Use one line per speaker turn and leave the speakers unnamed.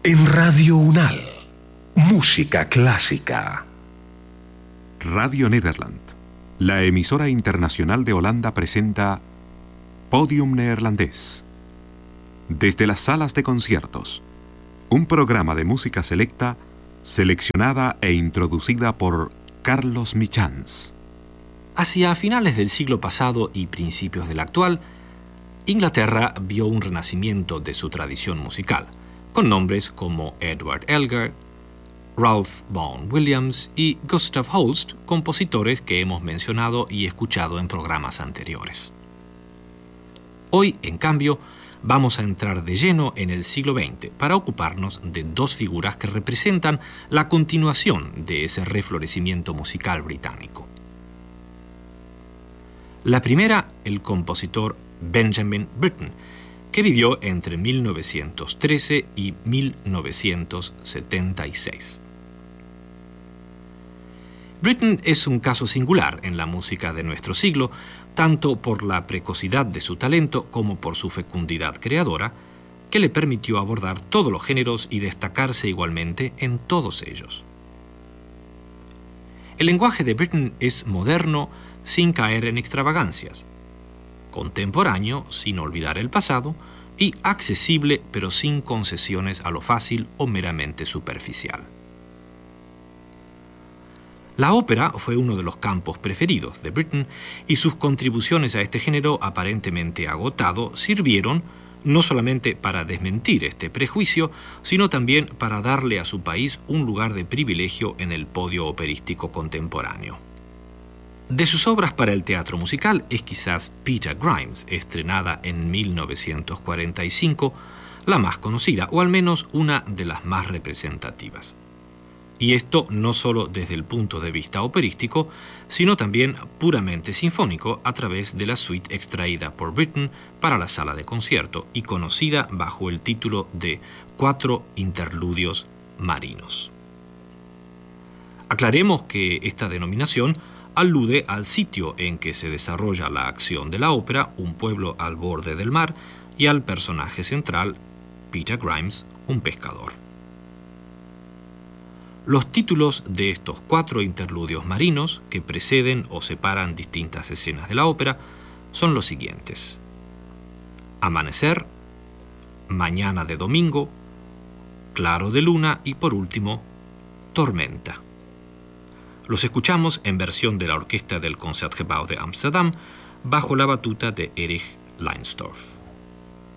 En Radio Unal, música clásica.
Radio Nederland, la emisora internacional de Holanda, presenta Podium Neerlandés. Desde las salas de conciertos, un programa de música selecta, seleccionada e introducida por Carlos Michans.
Hacia finales del siglo pasado y principios del actual, Inglaterra vio un renacimiento de su tradición musical, con nombres como Edward Elgar, Ralph Vaughan Williams y Gustav Holst, compositores que hemos mencionado y escuchado en programas anteriores. Hoy, en cambio, vamos a entrar de lleno en el siglo XX para ocuparnos de dos figuras que representan la continuación de ese reflorecimiento musical británico. La primera, el compositor Benjamin Britten, que vivió entre 1913 y 1976. Britten es un caso singular en la música de nuestro siglo, tanto por la precocidad de su talento como por su fecundidad creadora, que le permitió abordar todos los géneros y destacarse igualmente en todos ellos. El lenguaje de Britten es moderno sin caer en extravagancias, contemporáneo sin olvidar el pasado y accesible pero sin concesiones a lo fácil o meramente superficial. La ópera fue uno de los campos preferidos de Britten y sus contribuciones a este género aparentemente agotado sirvieron no solamente para desmentir este prejuicio, sino también para darle a su país un lugar de privilegio en el podio operístico contemporáneo. De sus obras para el teatro musical es quizás Peter Grimes, estrenada en 1945, la más conocida, o al menos una de las más representativas. Y esto no solo desde el punto de vista operístico, sino también puramente sinfónico a través de la suite extraída por Britten para la sala de concierto y conocida bajo el título de 4 interludios marinos. Aclaremos que esta denominación alude al sitio en que se desarrolla la acción de la ópera, un pueblo al borde del mar, y al personaje central, Peter Grimes, un pescador. Los títulos de estos 4 interludios marinos, que preceden o separan distintas escenas de la ópera, son los siguientes: Amanecer, Mañana de domingo, Claro de luna y, por último, Tormenta. Los escuchamos en versión de la orquesta del Concertgebouw de Ámsterdam bajo la batuta de Erich Leinsdorf.